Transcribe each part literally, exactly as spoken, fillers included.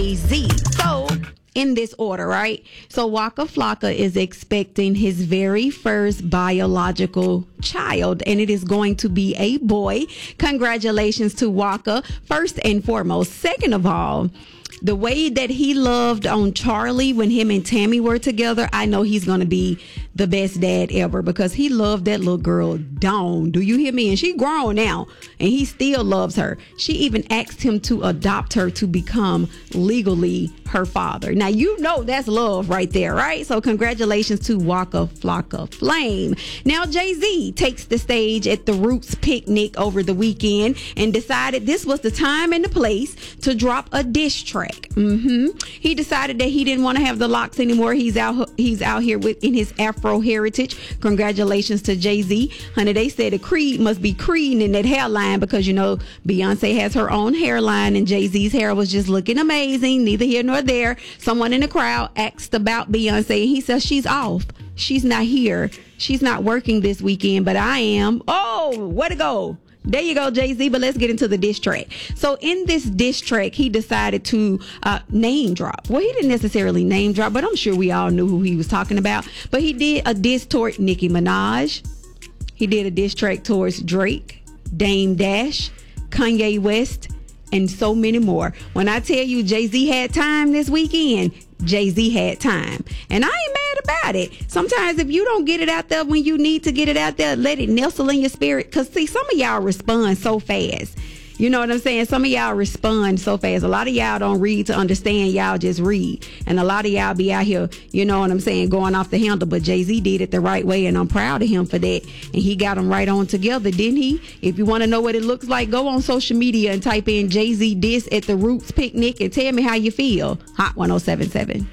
Jay-Z. So, in this order, right? So Waka Flocka is expecting his very first biological child, and it is going to be a boy. Congratulations to Waka, first and foremost. Second of all, the way that he loved on Charlie when him and Tammy were together, I know he's going to be the best dad ever, because he loved that little girl down. Do you hear me? And she grown now, and he still loves her. She even asked him to adopt her to become legally her father. Now, you know that's love right there, right? So congratulations to Waka Flocka Flame. Now, Jay-Z takes the stage at the Roots picnic over the weekend and decided this was the time and the place to drop a diss track. Mm-hmm. He decided that he didn't want to have the locks anymore. He's out he's out here with in his Afro heritage. Congratulations to Jay-Z. Honey, they said a Creed must be creeding in that hairline, because, you know, Beyonce has her own hairline and Jay-Z's hair was just looking amazing. Neither here nor there. Someone in the crowd asked about Beyonce, and he says she's off. She's not here. She's not working this weekend, but I am. Oh, way to go. There you go, Jay-Z, but let's get into the diss track. So in this diss track, he decided to uh, name drop. Well, he didn't necessarily name drop, but I'm sure we all knew who he was talking about. But he did a diss toward Nicki Minaj. He did a diss track towards Drake, Dame Dash, Kanye West, and so many more. When I tell you Jay-Z had time this weekend, Jay-Z had time. And I ain't mad about it. Sometimes if you don't get it out there when you need to get it out there, let it nestle in your spirit. Because, see, some of y'all respond so fast. You know what I'm saying? Some of y'all respond so fast. A lot of y'all don't read to understand. Y'all just read. And a lot of y'all be out here, you know what I'm saying, going off the handle. But Jay-Z did it the right way, and I'm proud of him for that. And he got them right on together, didn't he? If you want to know what it looks like, go on social media and type in Jay-Z diss at the Roots picnic and tell me how you feel. Hot one oh seven point seven.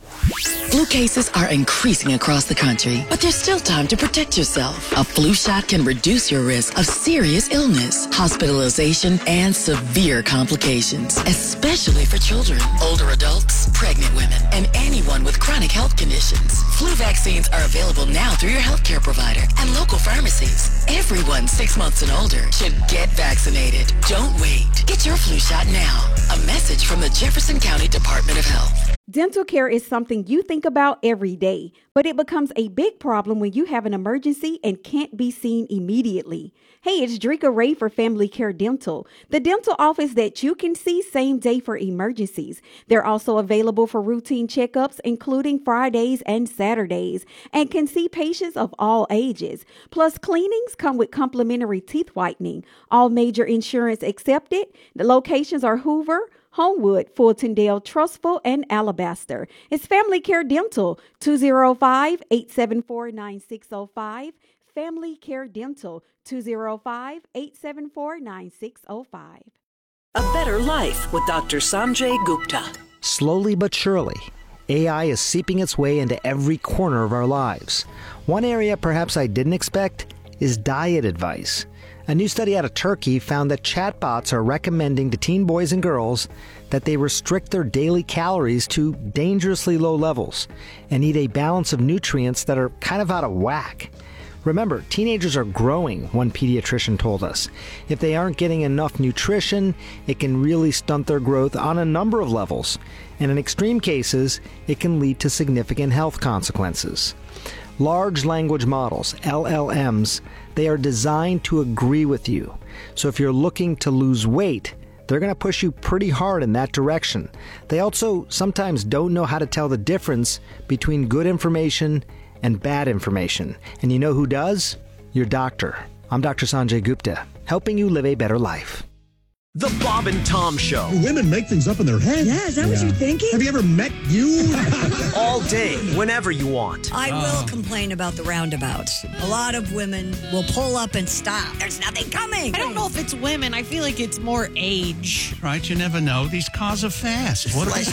Flu cases are increasing across the country, but there's still time to protect yourself. A flu shot can reduce your risk of serious illness, hospitalization, and severe complications, especially for children, older adults, pregnant women, and anyone with chronic health conditions. Flu vaccines are available now through your healthcare provider and local pharmacies. Everyone six months and older should get vaccinated. Don't wait. Get your flu shot now. A message from the Jefferson County Department of Health. Dental care is something you think about every day, but it becomes a big problem when you have an emergency and can't be seen immediately. Hey, it's Drika Ray for Family Care Dental, the dental office that you can see same day for emergencies. They're also available for routine checkups, including Fridays and Saturdays, and can see patients of all ages. Plus, cleanings come with complimentary teeth whitening. All major insurance accepted. The locations are Hoover, Homewood, Fultondale, Trustful, and Alabaster. It's Family Care Dental, two oh five, eight seven four, nine six oh five. Family Care Dental, two oh five, eight seven four, nine six oh five. A Better Life with Doctor Sanjay Gupta. Slowly but surely, A I is seeping its way into every corner of our lives. One area perhaps I didn't expect is diet advice. A new study out of Turkey found that chatbots are recommending to teen boys and girls that they restrict their daily calories to dangerously low levels and eat a balance of nutrients that are kind of out of whack. Remember, teenagers are growing, one pediatrician told us. If they aren't getting enough nutrition, it can really stunt their growth on a number of levels. And in extreme cases, it can lead to significant health consequences. Large language models, L L Ms, they are designed to agree with you. So if you're looking to lose weight, they're going to push you pretty hard in that direction. They also sometimes don't know how to tell the difference between good information and bad information. And you know who does? Your doctor. I'm Doctor Sanjay Gupta, helping you live a better life. The Bob and Tom Show. Do women make things up in their head? Yeah, is that yeah. what you're thinking? Have you ever met you? All day, whenever you want. I will oh. complain about the roundabouts. A lot of women will pull up and stop. There's nothing coming. I don't know if it's women. I feel like it's more age. Right, you never know. These cars are fast. What are they?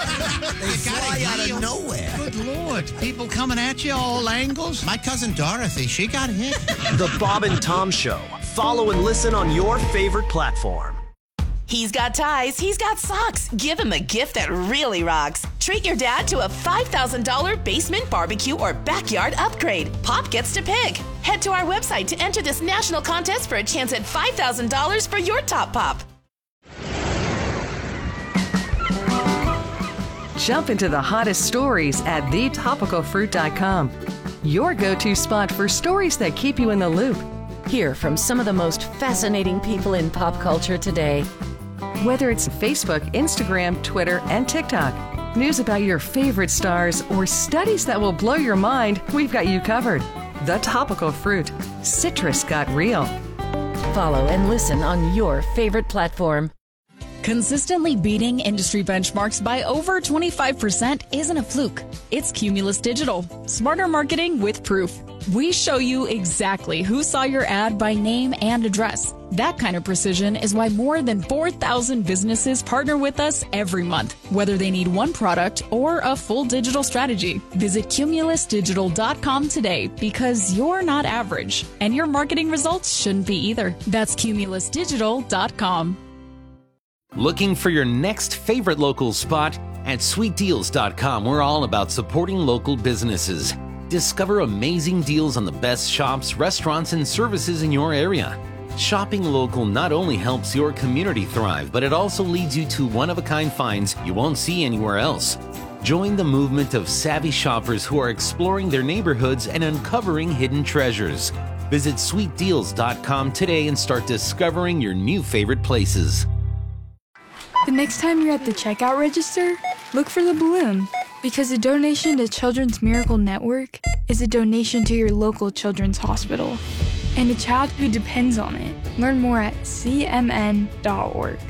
They fly out of nowhere. Good Lord. People coming at you all angles. My cousin Dorothy, she got hit. The Bob and Tom Show. Follow and listen on your favorite platform. He's got ties, he's got socks. Give him a gift that really rocks. Treat your dad to a five thousand dollars basement barbecue or backyard upgrade. Pop gets to pick. Head to our website to enter this national contest for a chance at five thousand dollars for your top pop. Jump into the hottest stories at the topical fruit dot com. Your go-to spot for stories that keep you in the loop. Hear from some of the most fascinating people in pop culture today. Whether it's Facebook, Instagram, Twitter, and TikTok, news about your favorite stars, or studies that will blow your mind, we've got you covered. The Topical Fruit. Citrus got real. Follow and listen on your favorite platform. Consistently beating industry benchmarks by over twenty-five percent isn't a fluke. It's Cumulus Digital. Smarter marketing with proof. We show you exactly who saw your ad by name and address. That kind of precision is why more than four thousand businesses partner with us every month, whether they need one product or a full digital strategy. Visit cumulus digital dot com today because you're not average, and your marketing results shouldn't be either. That's cumulus digital dot com. Looking for your next favorite local spot? At sweet deals dot com, we're all about supporting local businesses. Discover amazing deals on the best shops, restaurants, and services in your area. Shopping local not only helps your community thrive, but it also leads you to one-of-a-kind finds you won't see anywhere else. Join the movement of savvy shoppers who are exploring their neighborhoods and uncovering hidden treasures. Visit sweet deals dot com today and start discovering your new favorite places. The next time you're at the checkout register, look for the balloon, because a donation to Children's Miracle Network is a donation to your local children's hospital and a child who depends on it. Learn more at c m n dot org.